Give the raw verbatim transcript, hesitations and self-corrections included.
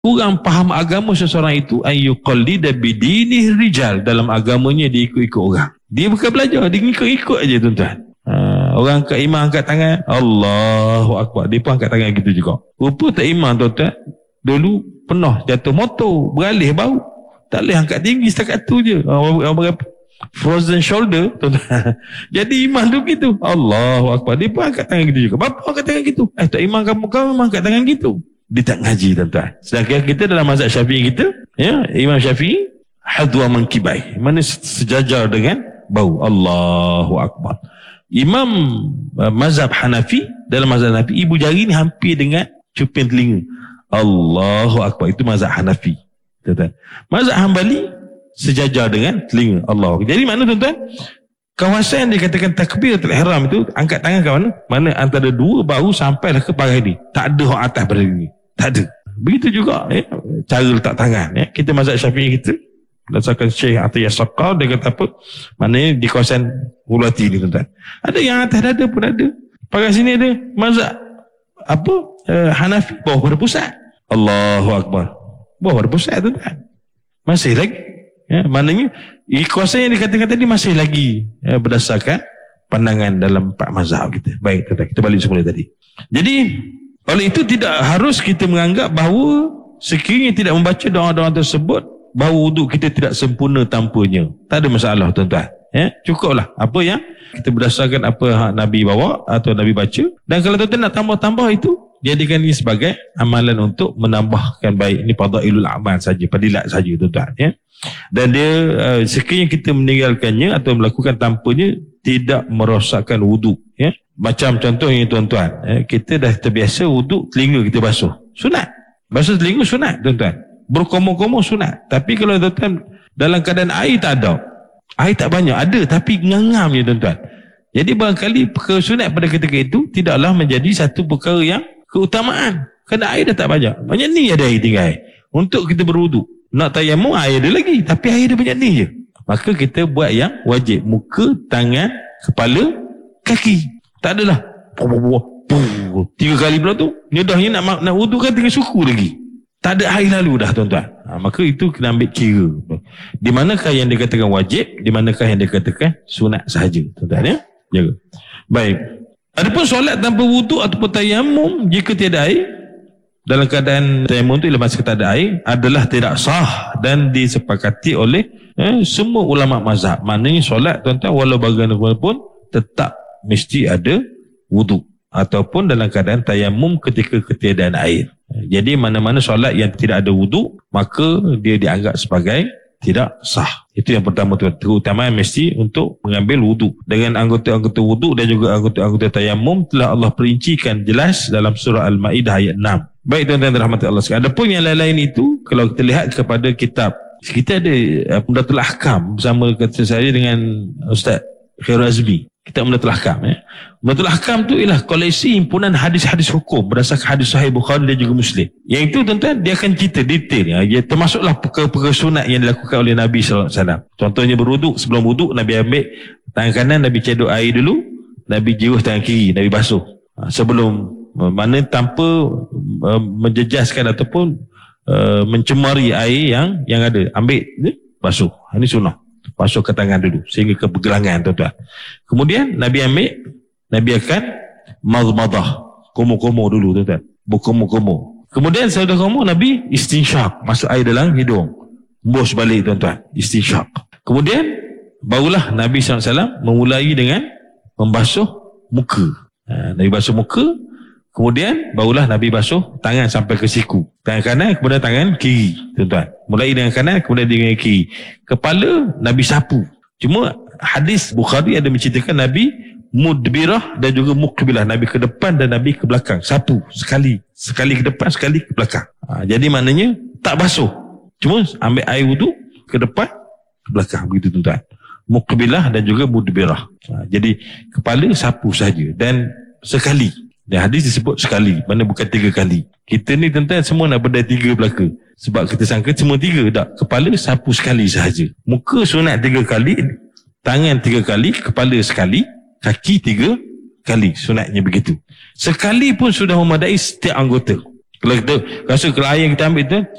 kurang faham agama seseorang itu ayyuqallida bidinih rijal, dalam agamanya dia ikut-ikut orang. Dia bukan belajar, dia ikut-ikut aja tuan-tuan. Ha, orang angkat imam angkat tangan, Allahu Akbar, dia pun angkat tangan gitu juga. Rupa tak imam tuan-tuan, dulu penuh jatuh motor, beralih bau, tak boleh angkat tinggi setakat tu je. Orang berapa frozen shoulder tuan-tuan. Jadi imam tu gitu, Allahu Akbar, dia pun angkat tangan gitu juga. Bapa angkat tangan gitu, eh tak imam kamu kamu memang angkat tangan gitu. Dia tak ngaji tuan-tuan. Sedangkan kita dalam mazhab Syafi'i kita, ya, Imam Syafi'i hadwa mankibai, mana sejajar dengan bau. Allahu Akbar. Imam uh, mazhab Hanafi, dalam mazhab Hanafi ibu jari ni hampir dengan cuping telinga. Allahu Akbar, itu mazhab Hanafi tuan-tuan. Mazhab Hanbali sejajar dengan telinga. Allah. Jadi mana tuan-tuan, kawasan yang dikatakan takbiratul ihram itu angkat tangan ke mana? Mana antara dua bahu sampai ke parai ni. Tak ada orang atas berdiri. Tak ada. Begitu juga ya, cara letak tangan. Ya. Kita mazhab Syafi'i kita, berdasarkan Syekh Atiyah Saqar, dia kata apa? Maknanya di kawasan Hulati ni tuan-tuan. Ada yang atas dada pun ada. Pakai sini ada mazhab apa? Uh, Hanafi, bawah pada pusat. Allahu Akbar. Bawah pada pusat tuan-tuan. Masih lagi. Ya, maknanya di kawasan yang dikatakan tadi masih lagi ya, berdasarkan pandangan dalam empat mazhab kita. Baik tuan-tuan, kita balik semula tadi. Jadi oleh itu tidak harus kita menganggap bahawa sekiranya tidak membaca doa-doa tersebut, bahawa wuduk kita tidak sempurna tanpanya. Tak ada masalah tuan-tuan. Ya, cukuplah apa yang kita berdasarkan apa Nabi bawa atau Nabi baca. Dan kalau tuan-tuan nak tambah-tambah itu, jadikan ini sebagai amalan untuk menambahkan baik. Ini fadailul amal saja, fadilat saja tuan-tuan. Ya. Dan dia uh, sekiranya kita meninggalkannya atau melakukan tanpanya, tidak merosakkan wuduk. Ya. Macam contohnya tuan-tuan, ya, kita dah terbiasa wuduk, telinga kita basuh, sunat. Basuh telinga sunat tuan-tuan. Berkomor-komor sunat. Tapi kalau tuan-tuan dalam keadaan air tak ada, air tak banyak, ada tapi ngangam je tuan-tuan. Jadi barangkali perkara sunat pada ketika itu tidaklah menjadi satu perkara yang keutamaan, kerana air dah tak banyak. Banyak ni ada air tinggal untuk kita berwuduk. Nak tayamum air ada lagi, tapi air dia banyak ni je. Maka kita buat yang wajib, muka, tangan, kepala, kaki. Tak adalah tiga kali pula tu, nyedahnya nak nak wuduk kan tinggal suku lagi, tak ada air lalu dah tuan-tuan. Ha, maka itu kena ambil kira di manakah yang dikatakan wajib, di manakah yang dikatakan sunat sahaja tuan-tuan ya. Jaga. Baik. Adapun solat tanpa wuduk ataupun tayamum jika tiada air, dalam keadaan tayamum itu ialah masa tak ada air, adalah tidak sah dan disepakati oleh eh, semua ulama mazhab. Maknanya solat tuan-tuan walau bagaimanapun tetap mesti ada wuduk ataupun dalam keadaan tayamum ketika ketiadaan air. Jadi mana-mana solat yang tidak ada wuduk, maka dia dianggap sebagai tidak sah. Itu yang pertama tuan. Keutamaan mesti untuk mengambil wuduk. Dengan anggota-anggota wuduk dan juga anggota-anggota tayamum telah Allah perincikan jelas dalam surah Al-Ma'idah ayat enam. Baik tuan-tuan dirahmati Allah sekalian. Adapun yang lain-lain itu, kalau kita lihat kepada kitab, kita ada uh, Umdatul Ahkam bersama kata saya dengan Ustaz Khairul Azmi. Kitab Umdatul Ahkam ya. Umdatul Ahkam tu ialah koleksi himpunan hadis-hadis hukum berdasarkan hadis Sahih Bukhari dan juga Muslim. Yang itu tuan-tuan dia akan cerita detail ya. Dia termasuklah perkara-perkara sunat yang dilakukan oleh Nabi sallallahu alaihi wasallam. Contohnya berwuduk, sebelum wuduk Nabi ambil tangan kanan, Nabi cedok air dulu, Nabi jiruh tangan kiri, Nabi basuh. Sebelum mana tanpa uh, menjejaskan ataupun uh, mencemari air yang yang ada, ambil ni, basuh. Ini sunnah. Basuh ke tangan dulu sehingga ke pergelangan tuan-tuan. Kemudian Nabi ambil, Nabi akan mazmadah, komo-komo dulu tuan-tuan, berkomo-komo. Kemudian setelah komo Nabi istinsyaq, masuk air dalam hidung, bos balik tuan-tuan, istinsyaq. Kemudian barulah Nabi sallallahu alaihi wasallam memulai dengan membasuh muka. Ha, Nabi basuh muka, kemudian barulah Nabi basuh tangan sampai ke siku. Tangan kanan, kemudian tangan kiri tuan-tuan. Mulai dengan kanan, kemudian dengan kiri. Kepala Nabi sapu. Cuma hadis Bukhari ada menceritakan Nabi mudbirah dan juga muqbilah. Nabi ke depan dan Nabi ke belakang. Sapu sekali. Sekali ke depan, sekali ke belakang. Ha, jadi maknanya tak basuh. Cuma ambil air wudu ke depan, ke belakang. Begitu tuan-tuan. Muqbilah dan juga mudbirah. Ha, jadi kepala sapu saja dan sekali. Dan hadis disebut sekali, mana bukan tiga kali. Kita ni tuan-tuan semua nak berdaya tiga belaka. Sebab kita sangka semua tiga. Tak, kepala sapu sekali sahaja. Muka sunat tiga kali, tangan tiga kali, kepala sekali, kaki tiga kali. Sunatnya begitu. Sekali pun sudah memadai setiap anggota. Kalau kita rasa kalau air kita ambil tu